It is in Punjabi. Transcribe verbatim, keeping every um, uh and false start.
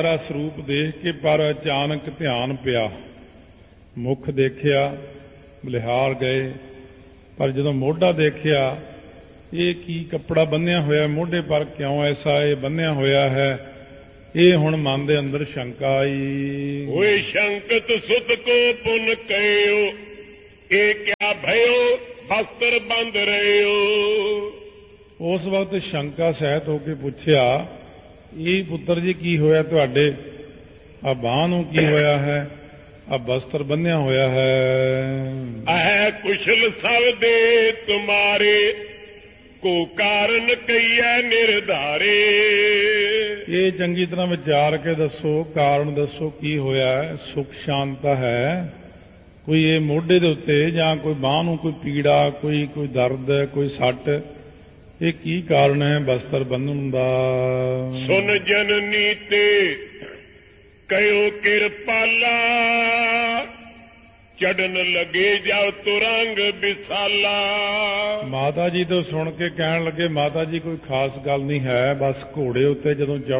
ਸਾਰਾ ਸਰੂਪ ਦੇਖ ਕੇ ਪਰ ਅਚਾਨਕ ਧਿਆਨ ਪਿਆ। ਮੁੱਖ ਦੇਖਿਆ, ਬਲਿਹਾਰ ਗਏ, ਪਰ ਜਦੋਂ ਮੋਢਾ ਦੇਖਿਆ, ਇਹ ਕੀ ਕੱਪੜਾ ਬੰਨਿਆ ਹੋਇਆ ਮੋਢੇ ਪਰ, ਕਿਉਂ ਐਸਾ ਇਹ ਬੰਨਿਆ ਹੋਇਆ ਹੈ? ਇਹ ਹੁਣ ਮਨ ਦੇ ਅੰਦਰ ਸ਼ੰਕਾ ਆਈ। ਹੋਏ ਸ਼ੰਕਤ ਸੁਤ ਕੋ ਪੁਨ ਕਹਿਓ, ਇਹ ਕਿਆ ਭਇਓ ਬਸਤਰ ਬੰਦ ਰਹਿਓ। ਉਸ ਵਕਤ ਸ਼ੰਕਾ ਸਹਿਤ ਹੋ ਕੇ ਪੁੱਛਿਆ, ਇਹ ਪੁੱਤਰ ਜੀ ਕੀ ਹੋਇਆ ਤੁਹਾਡੇ? ਆ ਬਾਂਹ ਨੂੰ ਕੀ ਹੋਇਆ ਹੈ? ਆ ਬਸਤਰ ਬੰਨਿਆ ਹੋਇਆ ਹੈ। ਅਹੈ ਕੁਸ਼ਲ ਸਭ ਦੇ ਤੁਮਾਰੇ, ਕੋ ਕਾਰਨ ਕਈਐ ਨਿਰਧਾਰੇ। ਇਹ ਚੰਗੀ ਤਰ੍ਹਾਂ ਵਿਚਾਰ ਕੇ ਦੱਸੋ, ਕਾਰਨ ਦੱਸੋ ਕੀ ਹੋਇਆ। ਸੁਖ ਸ਼ਾਂਤਾ ਹੈ ਕੋਈ ਇਹ ਮੋਢੇ ਦੇ ਉੱਤੇ, ਜਾਂ ਕੋਈ ਬਾਂਹ ਨੂੰ ਕੋਈ ਪੀੜਾ, ਕੋਈ ਕੋਈ ਦਰਦ, ਕੋਈ ਸੱਟ, ਇਹ ਕੀ ਕਾਰਨ ਹੈ ਬਸਤਰ ਬੰਨ੍ਹਣ ਦਾ? ਸੁਨ ਜਨਨੀ ਤੇ ਕਹਿਓ ਕਿਰਪਾਲਾ, ਚੜਨ ਲੱਗੇ ਜਬ ਤੁਰੰਗ ਵਿਸਾਲਾ। ਮਾਤਾ ਜੀ ਤੋਂ ਸੁਣ ਕੇ ਕਹਿਣ ਲੱਗੇ, ਮਾਤਾ ਜੀ ਕੋਈ ਖਾਸ ਗੱਲ ਨਹੀਂ ਹੈ, ਬਸ ਘੋੜੇ ਉੱਤੇ ਜਦੋਂ